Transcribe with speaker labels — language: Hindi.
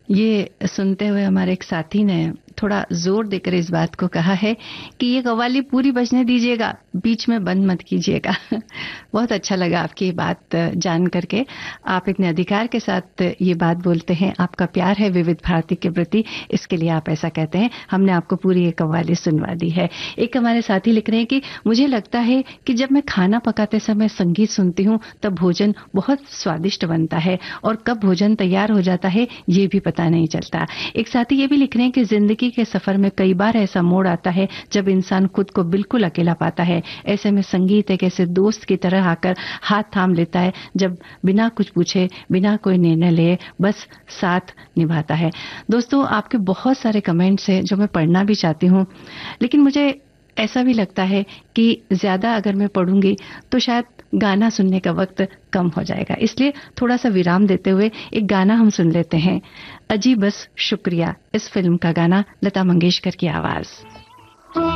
Speaker 1: ये सुनते हुए हमारे एक साथी ने थोड़ा जोर देकर इस बात को कहा है कि ये कव्वाली पूरी बजने दीजिएगा, बीच में बंद मत कीजिएगा। बहुत अच्छा लगा आपकी ये बात जान करके। आप इतने अधिकार के साथ ये बात बोलते हैं, आपका प्यार है विविध भारती के प्रति, इसके लिए आप ऐसा कहते हैं। हमने आपको पूरी ये कव्वाली सुनवा दी है। एक हमारे साथी लिख रहे हैं कि मुझे लगता है कि जब मैं खाना पकाते समय संगीत सुनती हूँ तब भोजन बहुत स्वादिष्ट बनता है, और कब भोजन तैयार हो जाता है ये भी पता नहीं चलता। एक साथी ये भी लिख रहे हैं कि जिंदगी के सफर में कई बार ऐसा मोड़ आता है जब इंसान खुद को बिल्कुल अकेला पाता है। ऐसे में संगीत एक ऐसे दोस्त की तरह आकर हाथ थाम लेता है, जब बिना कुछ पूछे, बिना कोई निर्णय लिए बस साथ निभाता है। दोस्तों, आपके बहुत सारे कमेंट्स हैं जो मैं पढ़ना भी चाहती हूँ, लेकिन मुझे ऐसा भी लगता है कि ज्यादा अगर मैं पढ़ूंगी तो शायद गाना सुनने का वक्त कम हो जाएगा, इसलिए थोड़ा सा विराम देते हुए एक गाना हम सुन लेते हैं। अजी बस शुक्रिया, इस फिल्म का गाना, लता मंगेशकर की आवाज।